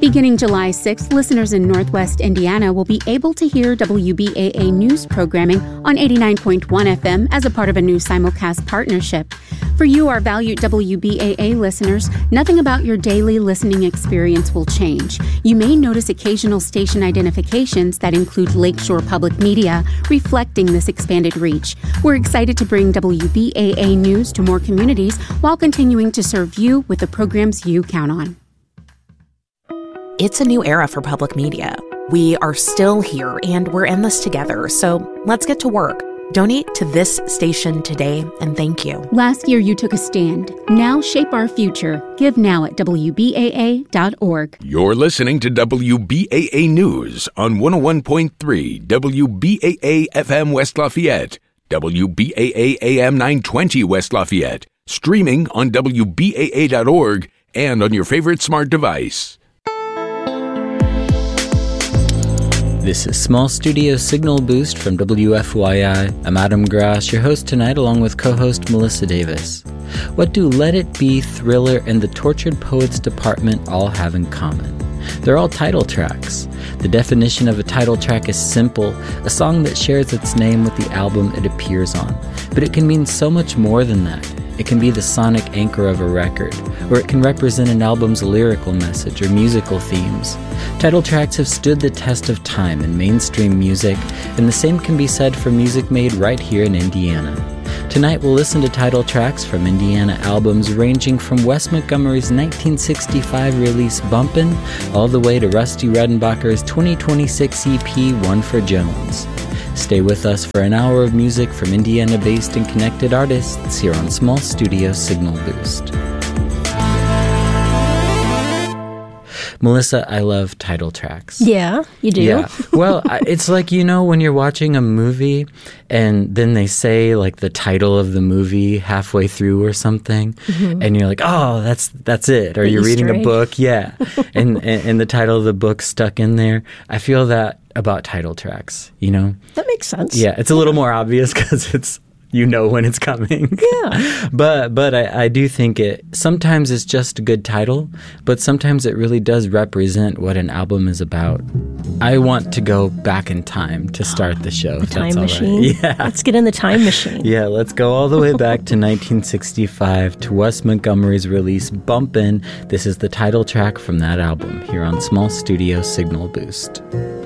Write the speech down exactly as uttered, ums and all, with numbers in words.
Beginning July sixth, listeners in Northwest Indiana will be able to hear W B A A news programming on eighty-nine point one F M as a part of a new simulcast partnership. For you, our valued W B A A listeners, nothing about your daily listening experience will change. You may notice occasional station identifications that include Lakeshore Public Media, reflecting this expanded reach. We're excited to bring W B A A news to more communities while continuing to serve you with the programs you count on. It's a new era for public media. We are still here, and we're in this together, so let's get to work. Donate to this station today, and thank you. Last year, you took a stand. Now shape our future. Give now at W B A A dot org. You're listening to W B A A News on one oh one point three W B A A F M West Lafayette, W B A A A M nine twenty West Lafayette, streaming on W B A A dot org and on your favorite smart device. This is Small Studio Signal Boost from W F Y I. I'm Adam Grass, your host tonight, along with co-host Melissa Davis. What do Let It Be, Thriller, and the Tortured Poets Department all have in common? They're all title tracks. The definition of a title track is simple, a song that shares its name with the album it appears on. But it can mean so much more than that. It can be the sonic anchor of a record, or it can represent an album's lyrical message or musical themes. Title tracks have stood the test of time in mainstream music, and the same can be said for music made right here in Indiana. Tonight we'll listen to title tracks from Indiana albums ranging from Wes Montgomery's nineteen sixty-five release Bumpin' all the way to Rusty Redenbacher's twenty twenty-six E P One for Jones. Stay with us for an hour of music from Indiana-based and connected artists here on Small Studio Signal Boost. Melissa, I love title tracks. Yeah, you do? Yeah. Well, it's like, you know, when you're watching a movie and then they say like the title of the movie halfway through or something, mm-hmm. and you're like, oh, that's that's it. Or the you're Easter reading egg. A book, yeah, and, and and the title of the book stuck in there. I feel that about title tracks, you know? That makes sense. Yeah, it's a little more obvious because it's, you know when it's coming. Yeah. but but I, I do think it, sometimes it's just a good title, but sometimes it really does represent what an album is about. I want to go back in time to start the show. The time that's machine? Right. Yeah. Let's get in the time machine. Yeah, let's go all the way back to nineteen sixty-five to Wes Montgomery's release Bumpin'. This is the title track from that album here on Small Studio Signal Boost.